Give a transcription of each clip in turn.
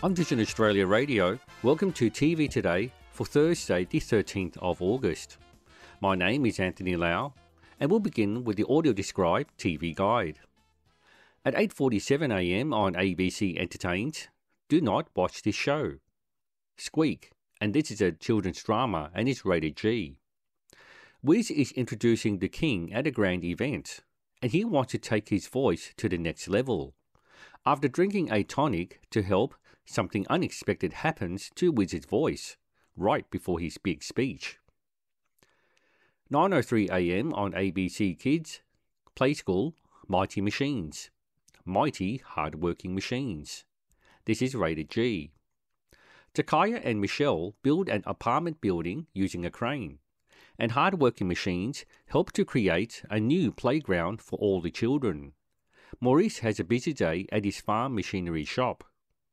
I'm Vision Australia Radio. Welcome to TV Today for Thursday, the 13th of August. My name is Anthony Lau, and we'll begin with the audio-described TV guide. At 8:47am on ABC Entertains, do not watch this show. Squeak, and this is a children's drama and is rated G. Wiz is introducing the King at a grand event, and he wants to take his voice to the next level. After drinking a tonic to help, something unexpected happens to Wiz's voice, right before his big speech. 9:03am on ABC Kids, Play School, Mighty Machines. Mighty Hard-Working Machines. This is rated G. Takaya and Michelle build an apartment building using a crane, and hard-working machines help to create a new playground for all the children. Maurice has a busy day at his farm machinery shop.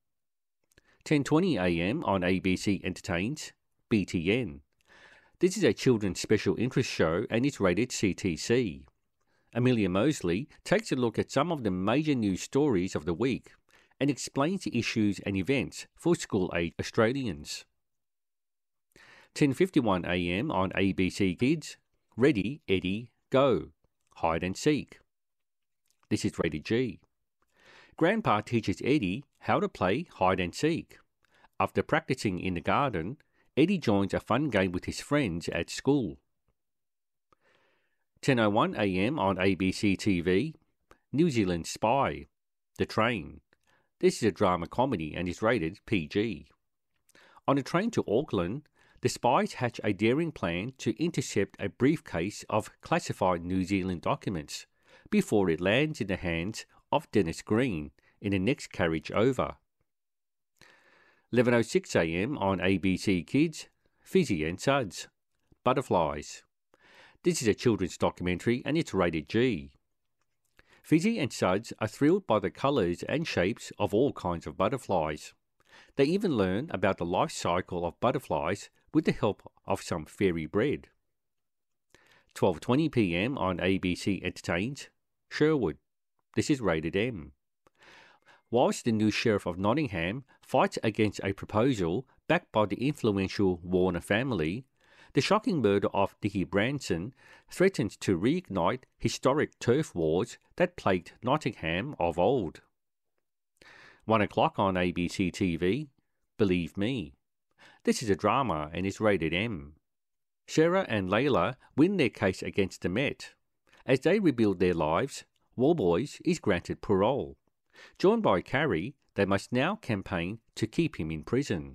10:20am on ABC Entertains, BTN. This is a children's special interest show and it's rated CTC. Amelia Mosley takes a look at some of the major news stories of the week and explains the issues and events for school-age Australians. 10:51am on ABC Kids, Ready, Eddie, Go, Hide and Seek. This is rated G. Grandpa teaches Eddie how to play hide and seek. After practicing in the garden, Eddie joins a fun game with his friends at school. 10:01am on ABC TV, New Zealand Spy, The Train. This is a drama comedy and is rated PG. On a train to Auckland, the spies hatch a daring plan to intercept a briefcase of classified New Zealand documents before it lands in the hands of Dennis Green in the next carriage over. 11:06am on ABC Kids, Fizzy and Suds, Butterflies. This is a children's documentary and it's rated G. Fizzy and Suds are thrilled by the colours and shapes of all kinds of butterflies. They even learn about the life cycle of butterflies with the help of some fairy bread. 12:20pm on ABC Entertains, Sherwood. This is rated M. Whilst the new Sheriff of Nottingham fights against a proposal backed by the influential Warner family, the shocking murder of Nicky Branson threatens to reignite historic turf wars that plagued Nottingham of old. 1 o'clock on ABC TV, Believe Me. This is a drama and is rated M. Sarah and Layla win their case against the Met. As they rebuild their lives, Warboys is granted parole. Joined by Carrie, they must now campaign to keep him in prison.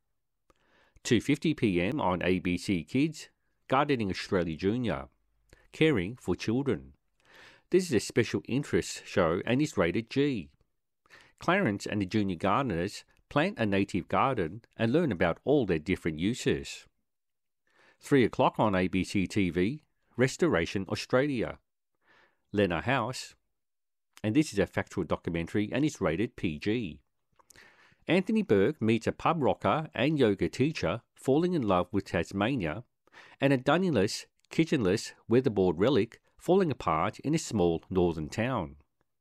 2:50pm on ABC Kids, Gardening Australia Junior, Caring for Children. This is a special interest show and is rated G. Clarence and the junior gardeners plant a native garden and learn about all their different uses. 3 o'clock on ABC TV, Restoration Australia, Lena House. And this is a factual documentary and is rated PG. Anthony Burke meets a pub rocker and yoga teacher falling in love with Tasmania, and a Dunnyless, kitchenless weatherboard relic falling apart in a small northern town.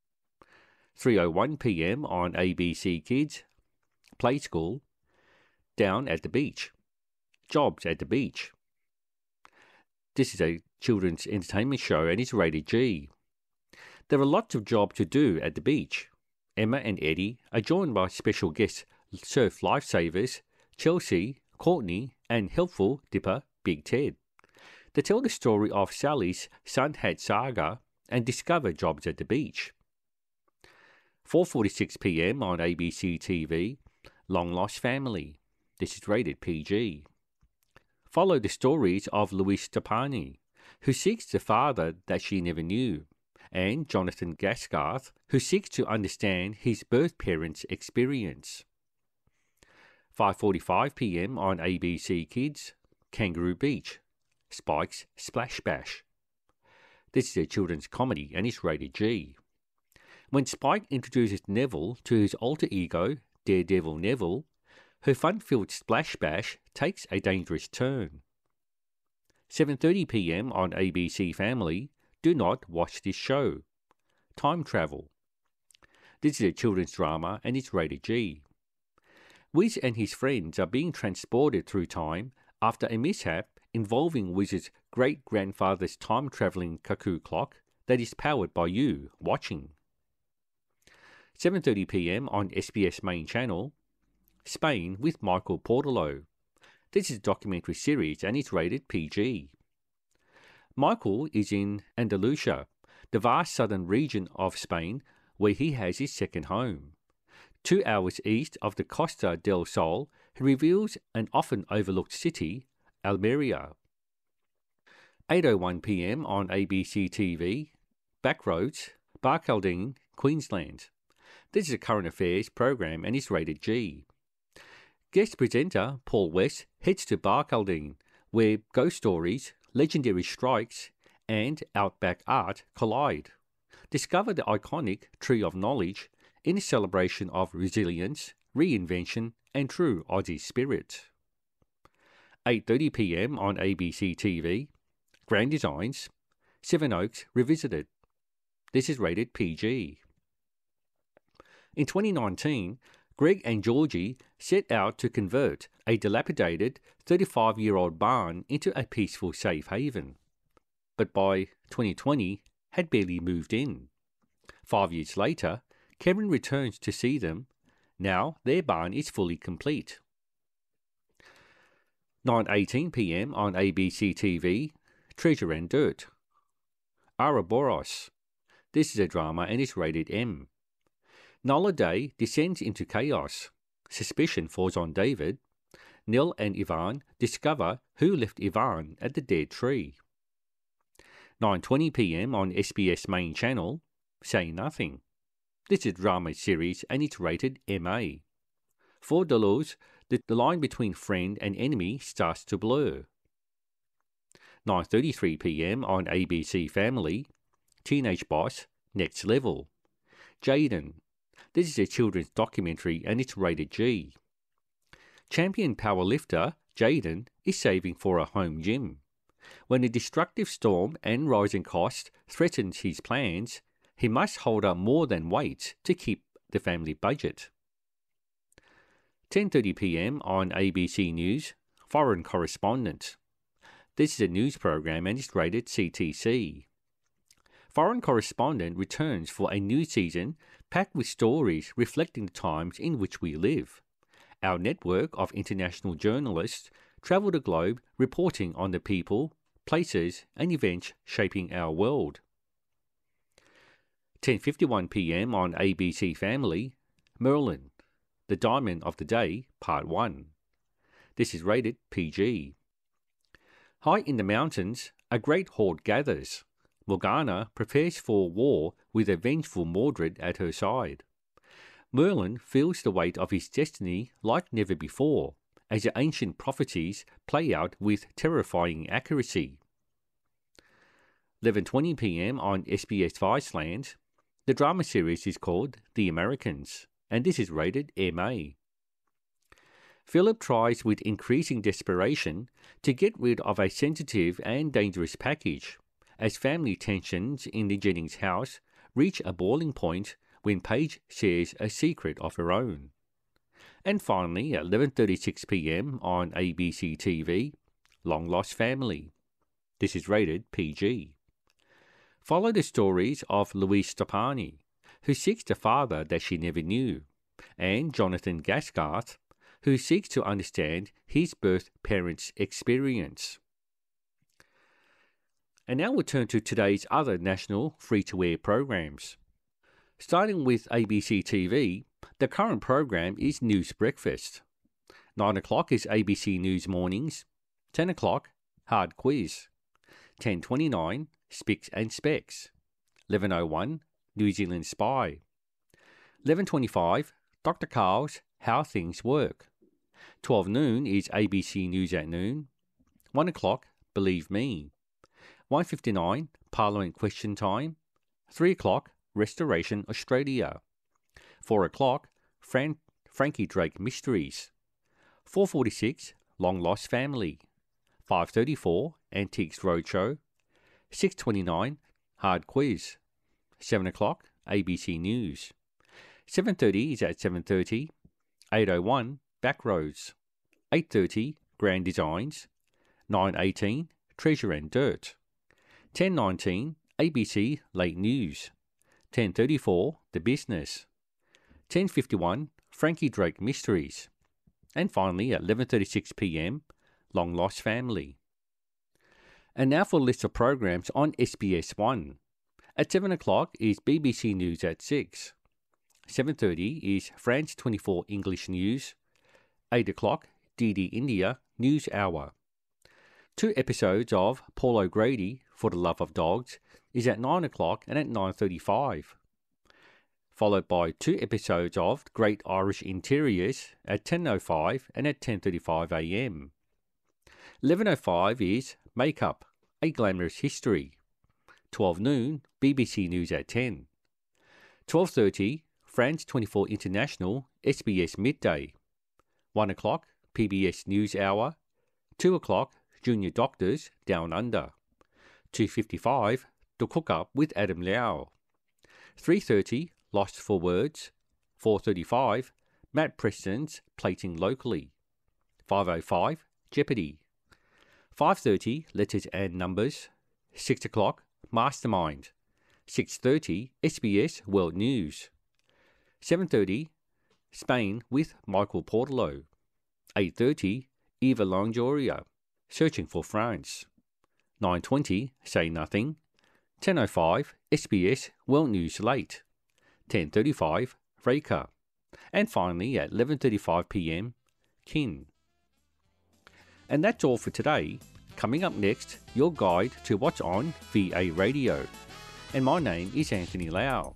3:01pm on ABC Kids, Play School, Down at the Beach, Jobs at the Beach. This is a children's entertainment show and is rated G. There are lots of jobs to do at the beach. Emma and Eddie are joined by special guest surf lifesavers Chelsea, Courtney, and helpful dipper Big Ted. They tell the story of Sally's sun hat saga and discover jobs at the beach. 4:46pm on ABC TV, Long Lost Family. This is rated PG. Follow the stories of Louise Stepani, who seeks the father that she never knew, and Jonathan Gaskarth, who seeks to understand his birth parents' experience. 5:45pm on ABC Kids, Kangaroo Beach, Spike's Splash Bash. This is a children's comedy and is rated G. When Spike introduces Neville to his alter ego, Daredevil Neville, her fun-filled Splash Bash takes a dangerous turn. 7:30pm on ABC Family, do not watch this show. Time Travel. This is a children's drama and it's rated G. Wiz and his friends are being transported through time after a mishap involving Wiz's great-grandfather's time-travelling cuckoo clock that is powered by you watching. 7:30 p.m. on SBS main channel, Spain with Michael Portillo. This is a documentary series and it's rated PG. Michael is in Andalusia, the vast southern region of Spain where he has his second home. 2 hours east of the Costa del Sol, he reveals an often overlooked city, Almeria. 8:01 p.m. on ABC TV, Backroads, Barcaldine, Queensland. This is a current affairs program and is rated G. Guest presenter Paul West heads to Barcaldine, where ghost stories, legendary strikes, and outback art collide. Discover the iconic Tree of Knowledge in a celebration of resilience, reinvention, and true Aussie spirit. 8:30 p.m. on ABC TV, Grand Designs, Seven Oaks Revisited. This is rated PG. In 2019, Greg and Georgie set out to convert a dilapidated 35-year-old barn into a peaceful safe haven, but by 2020 had barely moved in. 5 years later, Kevin returns to see them. Now their barn is fully complete. 9:18 p.m. on ABC TV, Treasure and Dirt. Ouroboros. This is a drama and is rated M. Nola Day descends into chaos. Suspicion falls on David. Nell and Ivan discover who left Ivan at the dead tree. 9:20 p.m. on SBS main channel, Say Nothing. This is a drama series and it's rated MA. For Deleuze, the line between friend and enemy starts to blur. 9:33 p.m. on ABC Family, Teenage Boss, Next Level. Jaden. This is a children's documentary and it's rated G. Champion powerlifter Jaden is saving for a home gym. When a destructive storm and rising costs threatens his plans, he must hold up more than weights to keep the family budget. 10:30 p.m. on ABC News, Foreign Correspondent. This is a news program and it's rated CTC. Foreign Correspondent returns for a new season packed with stories reflecting the times in which we live. Our network of international journalists travel the globe reporting on the people, places and events shaping our world. 10:51 p.m. on ABC Family, Merlin, The Diamond of the Day, Part 1. This is rated PG. High in the mountains, a great horde gathers. Morgana prepares for war with a vengeful Mordred at her side. Merlin feels the weight of his destiny like never before, as the ancient prophecies play out with terrifying accuracy. 11:20 p.m. on SBS Viceland. The drama series is called The Americans, and this is rated MA. Philip tries with increasing desperation to get rid of a sensitive and dangerous package, as family tensions in the Jennings house reach a boiling point when Paige shares a secret of her own. And finally, at 11:36 p.m. on ABC TV, Long Lost Family. This is rated PG. Follow the stories of Louise Stoppani, who seeks the father that she never knew, and Jonathan Gaskarth, who seeks to understand his birth parents' experience. And now we'll turn to today's other national free-to-air programs. Starting with ABC TV, the current program is News Breakfast. 9 o'clock is ABC News Mornings. 10 o'clock, Hard Quiz. 10:29, Spics and Specs. 11:01, New Zealand Spy. 11:25, Dr. Carl's How Things Work. 12 noon is ABC News at Noon. 1 o'clock, Believe Me. 1:59, Parliament Question Time. 3 o'clock, Restoration Australia. 4 o'clock, Frankie Drake Mysteries. 4:46, Long Lost Family. 5:34, Antiques Roadshow. 6:29, Hard Quiz. 7 o'clock, ABC News. 7:30 is at 7:30. 8:01, Backroads. 8:30, Grand Designs. 9:18, Treasure and Dirt. 10:19, ABC Late News. 10:34, The Business. 10:51, Frankie Drake Mysteries. And finally, at 11:36 p.m, Long Lost Family. And now for a list of programs on SBS One. At 7 o'clock is BBC News at 6. 7:30 is France 24 English News. 8 o'clock, DD India News Hour. 2 episodes of Paul O'Grady, For the Love of Dogs, is at 9 o'clock and at 9:35. Followed by 2 episodes of Great Irish Interiors at 10:05 and at 10:35 a.m. 11:05 is Makeup, A Glamorous History. 12 noon, BBC News at 10. 12:30, France 24 International, SBS Midday. 1 o'clock, PBS News Hour. 2 o'clock, Junior Doctors, Down Under. 2:55, The Cook-Up with Adam Lau. 3:30, Lost for Words. 4:35, Matt Preston's Plating Locally. 5:05, Jeopardy. 5:30, Letters and Numbers. 6 o'clock, Mastermind. 6:30, SBS World News. 7:30, Spain with Michael Portolo. 8:30, Eva Longoria, Searching for France. 9:20, Say Nothing. 10:05, SBS World News Late. 10:35, Reka. And finally, at 11:35 p.m, Kin. And that's all for today. Coming up next, your guide to what's on VA Radio. And my name is Anthony Lau.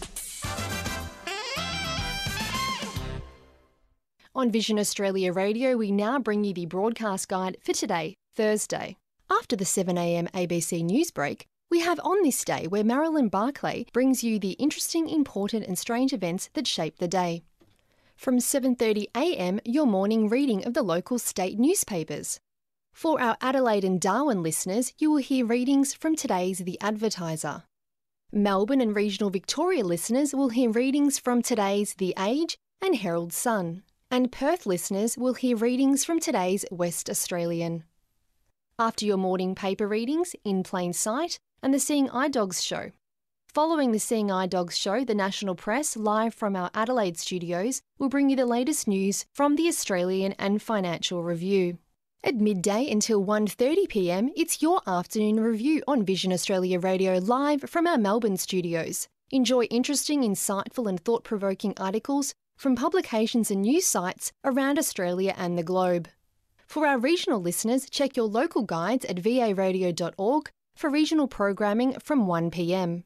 On Vision Australia Radio, we now bring you the broadcast guide for today, Thursday. After the 7am ABC news break, we have On This Day, where Marilyn Barclay brings you the interesting, important and strange events that shape the day. From 7:30am, your morning reading of the local state newspapers. For our Adelaide and Darwin listeners, you will hear readings from today's The Advertiser. Melbourne and regional Victoria listeners will hear readings from today's The Age and Herald Sun. And Perth listeners will hear readings from today's West Australian. After your morning paper readings, In Plain Sight and the Seeing Eye Dogs show. Following the Seeing Eye Dogs show, the National Press, live from our Adelaide studios, will bring you the latest news from the Australian and Financial Review. At midday until 1:30pm, it's your afternoon review on Vision Australia Radio live from our Melbourne studios. Enjoy interesting, insightful and thought-provoking articles from publications and news sites around Australia and the globe. For our regional listeners, check your local guides at varadio.org for regional programming from 1pm.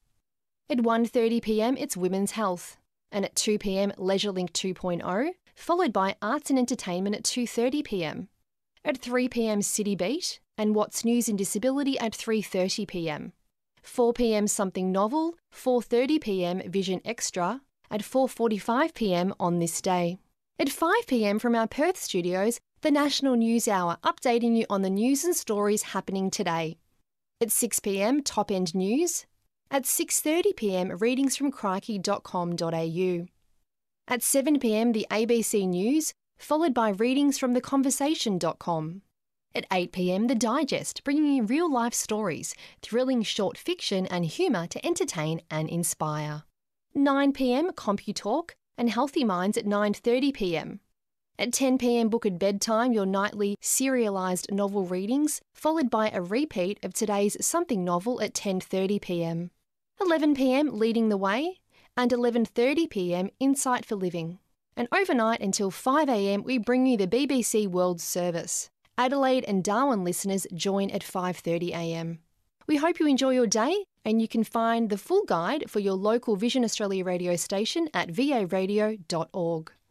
At 1:30pm, it's Women's Health. And at 2pm, LeisureLink 2.0, followed by Arts and Entertainment at 2:30pm. At 3pm, City Beat, and What's News in Disability at 3:30pm. 4pm, Something Novel, 4:30pm, Vision Extra, at 4:45pm on this day. At 5pm from our Perth studios, the National News Hour, updating you on the news and stories happening today. At 6pm, Top End News. At 6:30pm, readings from crikey.com.au. At 7pm, the ABC News, followed by readings from theconversation.com. At 8pm, The Digest, bringing you real-life stories, thrilling short fiction and humour to entertain and inspire. 9pm, CompuTalk, and Healthy Minds at 9:30pm. At 10pm, Book at Bedtime, your nightly serialised novel readings, followed by a repeat of today's Something Novel at 10:30pm. 11pm, Leading the Way, and 11:30pm, Insight for Living. And overnight until 5am, we bring you the BBC World Service. Adelaide and Darwin listeners join at 5:30am. We hope you enjoy your day, and you can find the full guide for your local Vision Australia radio station at varadio.org.